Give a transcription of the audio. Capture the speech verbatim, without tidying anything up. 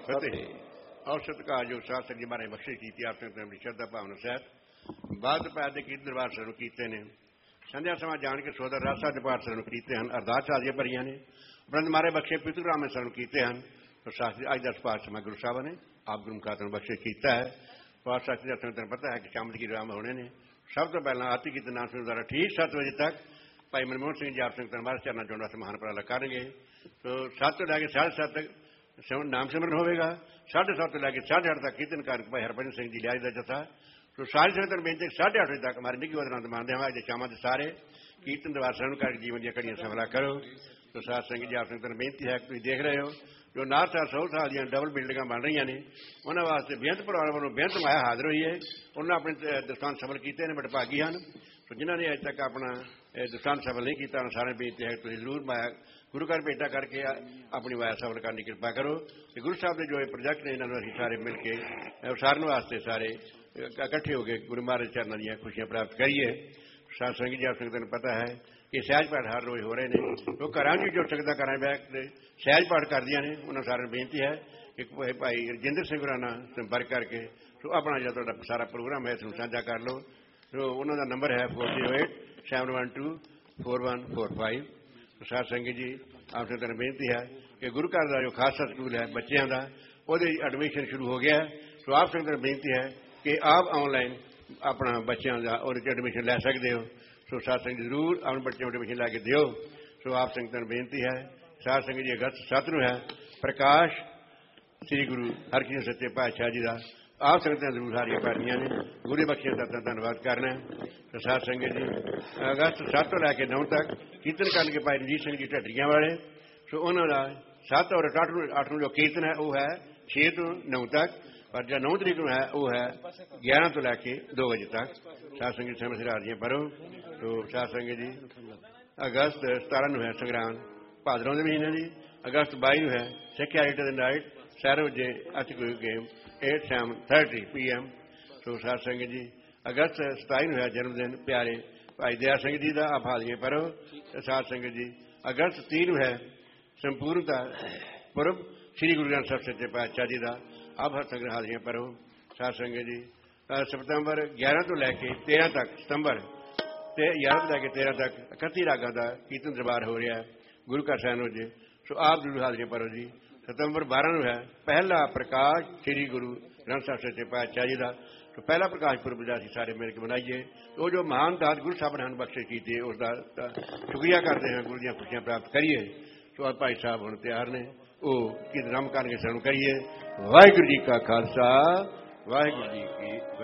फतेह। और सत्कारयोग साध संगत जी महाराज बख्शिश की आप संगत ने श्रद्धा भावना सहित बाद पैर के कीर्तन दरबार शुरू किए ने संध्या समा जान के सोदर रासा के पाठ शुरू किए हैं अरदास आदि भरिया ने उपरंत मारे बख्शे पितृ राम शुरू किए हैं तो शास्त्री अज दस पाठ समय गुरु साहब ने आप गुरु खातर बख्शे किया है। पाठ शास्त्री का संगत पता है कि शाम की राम होने ने सब तो पहला आती की नाम सुन द्वारा ठीक सात बजे तक भाई मनमोहन सिंह जी आप संगत हमारे चरणा चुन वास्ते महान उपराला करेंगे। तो सात तो लैके साढ़े सात तक नाम सिमरन होगा। साढ़े सात तो लैके साढ़े आठ तक कीर्तन कार भाई हरभजन सिंह जी लिया जथा। तो सारी संगत बेनती साढ़े आठ बजे तक हमारे निकी वदनांत मानते हैं आज शाम के सारे कीर्तन दरबार श्रवण करके जीवन दी कड़ियां सफला करो। तो सात संगत जी आप संगत बेनती है तुम देख रहे हो जो नार साल सौ साल दी डबल बिल्डिंग बन रही ने उन्होंने वास्ते बेहंत परिवार वालों बेहंत माया हाजिर हुई है। उन्होंने अपने दस्तान सफल किए हैं बड़े भागी हैं। तो जिन्होंने अज तक अपना दस्तान सफल नहीं किया सारे बेनती है तुम जरूर माया गुरु घर भेटा करके अपनी माया सफल करने की कृपा करो। गुरु साहब के जो प्रोजेक्ट ने इन्होंने अं सारे मिल के उसारन वास्ते सारे इकट्ठे हो गए गुरु महाराज चरणों दी खुशियां प्राप्त करिए। सात संगत जी आप संगत पता है कि सहज पाठ हर रोज हो रहे हैं। तो घर भी जुड़ सकता घर बह सहज पाठ कर दिया ने उन्होंने सारे बेनती है कि भाई रजिंदर सिंह गुराना संपर्क करके तो अपना जो सारा प्रोग्राम है इसमें साझा कर लो। तो उन्होंने नंबर है four zero eight seven one two four one four five. तो सात संगत जी आप संगत बेनती है कि गुरु घर का जो खासा स्कूल है बच्चों का वो एडमिशन शुरू हो गया है। तो आप संगत बेनती है कि आप ऑनलाइन अपना बच्चों का और एडमिशन लै सकते हो। सो सात संगत जरूर अपने बच्चों को एडमिशन लैके दिओ। सो आप संगत बेनती है सात संगत जी अगस्त सत्त नूं है प्रकाश श्री गुरु हरकृष्ण सच्चे पातशाह जी का आप संगत जरूर सारियां करनियां ने गुरु बख्शियां दाता धन्यवाद करना। तो सात संगत जी अगस्त सत्त तो लैके नौ तक कीर्तन करके भाई रंजीत सिंह जी ढड्डरियां वाले। सो उन्होंने सत्त और अठ अठ जो कीर्तन है वह है छे तो नौ तक पर जो नौ तरीक है वह है ग्यारह तो लैके दो बजे तक। सात संगत समय सिर हाजियां भरो। तो सात संगत जी अगस्त सतारह नूं है संग्राम भादरों के महीने की अगस्त बाई नूं है सिक्ख्या एट द नाइट सैर बजे अच game at seven thirty P M. सो सात संगत जी अगस्त सताई नूं है जन्मदिन प्यारे भाई दया सिंह जी का आप हाजियां भरो। सात संगत जी अगस्त तीह नूं है संपूर्णता पुरब श्री गुरु ग्रंथ साहिब सच्चे पातशाह जी का आप हर संगत हाजियां भरो। सात संगत जी सितंबर ग्यारह तो लैके तेरह तक सितंबर ग्यारह तो लैके तेरह तक इकती रागां का कीर्तन दरबार हो रहा है गुरु घर साहिब जी। सो आप जरूर हाजिर भरो जी। सितंबर बारह नूं है पहला प्रकाश श्री गुरु ग्रंथ साहिब सच्चे पातशाह जी का। तो पहला प्रकाश पुरब असीं सारे मिल के मनाइए। तो जो महान दात गुरु साहब ने बख्शे की उसका शुक्रिया करते हैं गुरु दी खुशियां प्राप्त करिए। तो अब भाई साहब हम तैयार ने वो कीर्तन करके शुरू करिए। वाहिगुरू जी का खालसा वाहिगुरू जी की